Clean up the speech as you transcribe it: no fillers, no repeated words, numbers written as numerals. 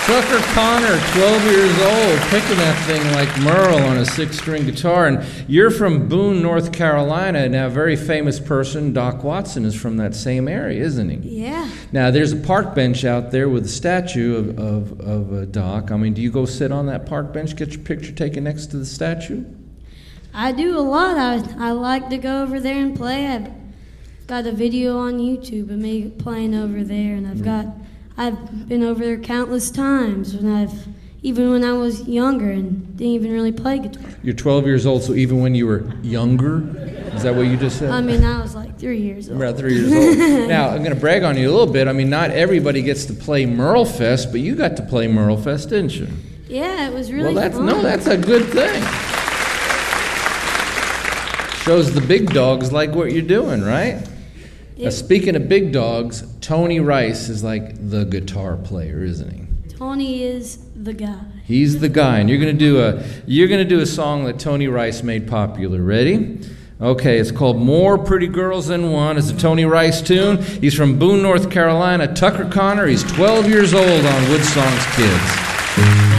Tucker Connor, 12 years old, picking that thing like Merle on a 6-string guitar. And you're from Boone, North Carolina. Now, a very famous person, Doc Watson, is from that same area, isn't he? Yeah. Now, there's a park bench out there with a statue of Doc. I mean, do you go sit on that park bench, get your picture taken next to the statue? I do a lot. I like to go over there and play. I've got a video on YouTube of me playing over there, and I've been over there countless times, even when I was younger and didn't even really play guitar. You're 12 years old, so even when you were younger? Is that what you just said? I mean, I was like 3 years old. About 3 years old. Now, I'm going to brag on you a little bit. I mean, not everybody gets to play Merle Fest, but you got to play Merle Fest, didn't you? Yeah, it was really fun. No, that's a good thing. Shows the big dogs like what you're doing, right? Now, speaking of big dogs, Tony Rice is like the guitar player, isn't he? Tony is the guy. He's the guy, and you're gonna do a song that Tony Rice made popular. Ready? Okay, it's called "More Pretty Girls Than One." It's a Tony Rice tune. He's from Boone, North Carolina. Tucker Connor. He's 12 years old on Woodsong's Kids.